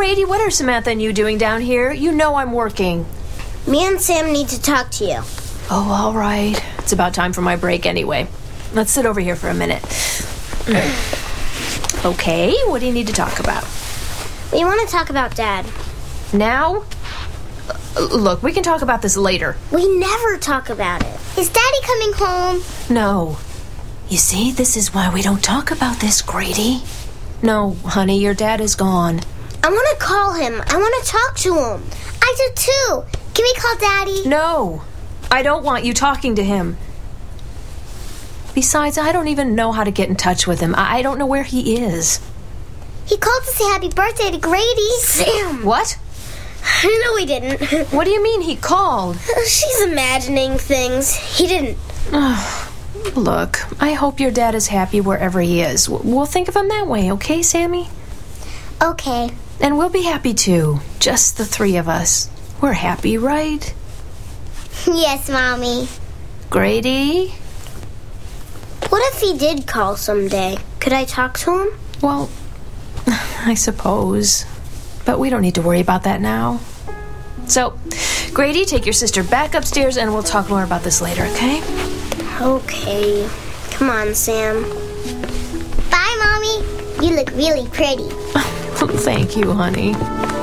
Grady, what are Samantha and you doing down here? You know I'm working. Me and Sam need to talk to you. Oh, all right. It's about time for my break anyway. Let's sit over here for a minute. Okay, what do you need to talk about? We want to talk about Dad. Now? Look, we can talk about this later. We never talk about it. Is Daddy coming home? No. You see, this is why we don't talk about this, Grady. No, honey, your dad is gone. I want to call him. I want to talk to him. I do too. Can we call Daddy? No, I don't want you talking to him. Besides, I don't even know how to get in touch with him. I don't know where he is. He called to say happy birthday to Grady. Sam! What? No, he didn't. What do you mean he called? She's imagining things. He didn't. Look, I hope your dad is happy wherever he is. We'll think of him that way, okay, Sammy? Okay. And we'll be happy too. Just the three of us. We're happy, right? Yes, Mommy. Grady? What if he did call someday? Could I talk to him? Well, I suppose. But we don't need to worry about that now. So, Grady, take your sister back upstairs and we'll talk more about this later, okay? Okay. Come on, Sam. Bye, Mommy. You look really pretty. Thank you, honey.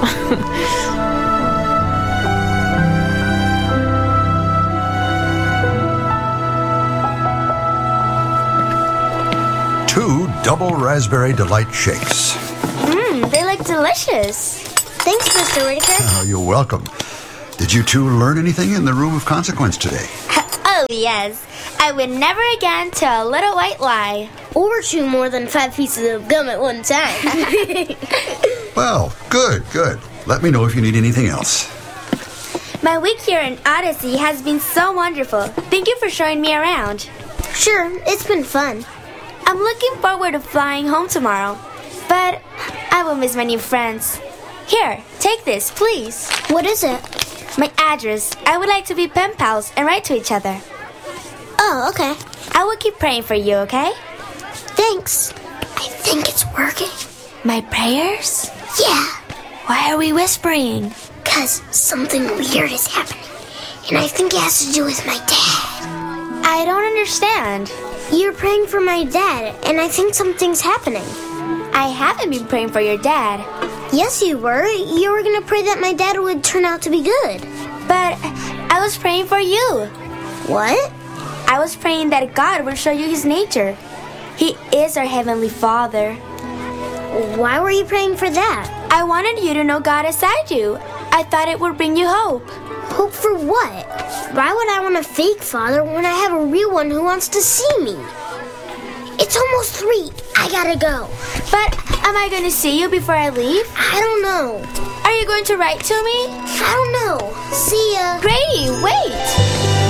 Two double raspberry delight shakes. They look delicious. Thanks, Mr. Whitaker. Oh, you're welcome. Did you two learn anything in the room of consequence today? Oh, yes. I would never again tell a little white lie. Or chew more than 5 pieces of gum at one time. Well, good. Let me know if you need anything else. My week here in Odyssey has been so wonderful. Thank you for showing me around. Sure, it's been fun. I'm looking forward to flying home tomorrow, but I will miss my new friends. Here, take this, please. What is it? My address. I would like to be pen pals and write to each other. Oh, okay. I will keep praying for you, okay? Thanks. I think it's working. My prayers? Yeah, Why are we whispering? 'cause something weird is happening. And I think it has to do with my dad. I don't understand. You're praying for my dad, and I think something's happening. I haven't been praying for your dad, Yes, you were. You were going to pray that my dad would turn out to be good. but I was praying for you. What? I was praying that God would show you his nature. He is our Heavenly Father. Why were you praying for that? I wanted you to know God inside you. I thought it would bring you hope. Hope for what? Why would I want a fake father when I have a real one who wants to see me? It's almost 3. I gotta go. But am I going to see you before I leave? I don't know. Are you going to write to me? I don't know. See ya. Grady, wait!